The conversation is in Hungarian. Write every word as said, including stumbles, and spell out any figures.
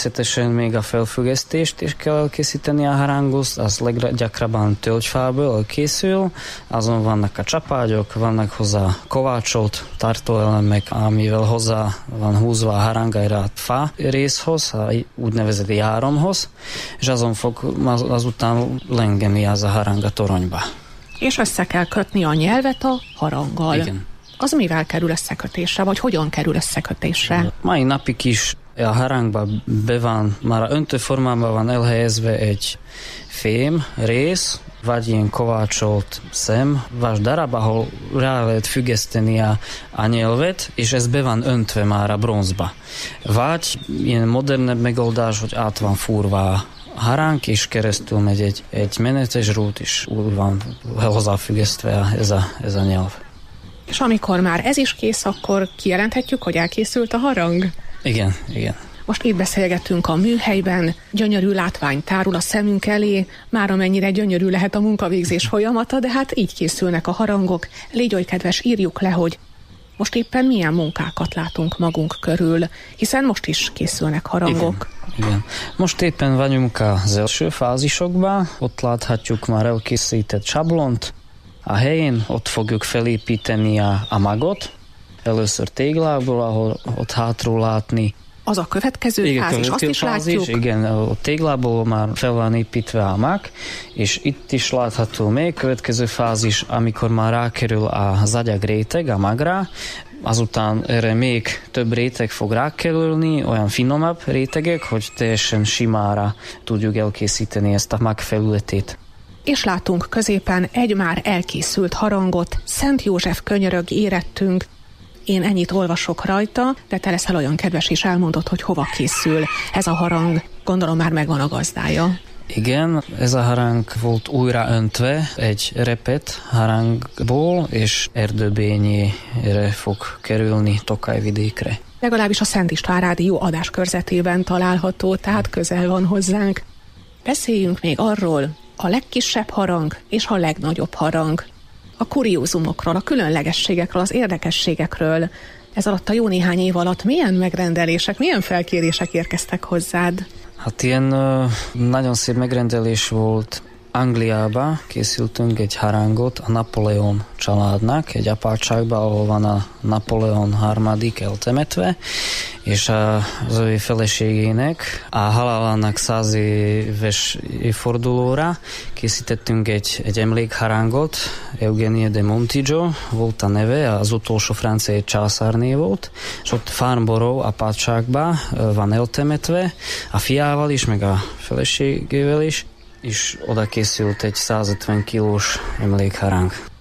természetesen még a felfüggesztést is kell elkészíteni a haranghoz, az leggyakrabban tölgyfából készül, azon vannak a csapágyok, vannak hozzá kovácsolt tartóelemek, amivel hozzá van húzva a harang erre a fá részhoz, a úgynevezett járomhoz, és azon fog azután lengeni az a harang a toronyba. És össze kell kötni a nyelvet a haranggal. Igen. Az mivel kerül összekötésre, vagy hogyan kerül összekötésre? Mai napig is a harangban be van, már a öntőformában van elhelyezve egy fém rész, vagy ilyen kovácsolt szem, vagy darab, ahol rá lehet függeszteni a, a nyelvet, és ez be van öntve már a bronzba. Vagy ilyen modernebb megoldás, hogy át van fúrva a harang, és keresztül megy egy, egy menetes rút, és úgy van hozzáfüggesztve ez a, ez a nyelv. És amikor már ez is kész, akkor kijelenthetjük, hogy elkészült a harang? Igen, igen. Most itt beszélgetünk a műhelyben, gyönyörű látvány tárul a szemünk elé, már amennyire gyönyörű lehet a munkavégzés folyamata, de hát így készülnek a harangok. Légy oly kedves, írjuk le, hogy most éppen milyen munkákat látunk magunk körül, hiszen most is készülnek harangok. Igen, igen. Most éppen vagyunk az első fázisokban, ott láthatjuk már elkészített sablont. A helyén ott fogjuk felépíteni a, a magot, először téglából, ahol ott hátról látni. Az a következő igen, fázis, azt is fázis, látjuk. Igen, a téglából már fel van építve a mag, és itt is látható még következő fázis, amikor már rákerül az agyag réteg a magra, azután erre még több réteg fog rákerülni, olyan finomabb rétegek, hogy teljesen simára tudjuk elkészíteni ezt a mag felületét. És látunk középen egy már elkészült harangot, Szent József könyörög érettünk. Én ennyit olvasok rajta, de te leszel olyan kedves és elmondod, hogy hova készül ez a harang. Gondolom már megvan a gazdája. Igen, ez a harang volt újra öntve egy repet harangból, és Erdőbényére fog kerülni Tokaj-vidékre. Legalábbis a Szent István Rádió adáskörzetében található, tehát közel van hozzánk. Beszéljünk még arról, a legkisebb harang és a legnagyobb harang. A kuriózumokról, a különlegességekről, az érdekességekről. Ez alatt a jó néhány év alatt milyen megrendelések, milyen felkérések érkeztek hozzád? Hát ilyen uh, nagyon szép megrendelés volt. Angliába készültünk egy harangot a Napóleon családnak, egy apátságban, ahol van a Napóleon harmadik eltemetve, és az ő feleségének a halálának száz éves évfordulóra készítettünk egy, egy emlékharangot, Eugenie de Montijo volt a neve, az utolsó francia császárné volt, és ott Farnborough apátságban van eltemetve, a fiával is, meg a feleségével is, és oda készült egy százötven kilós emlékharang.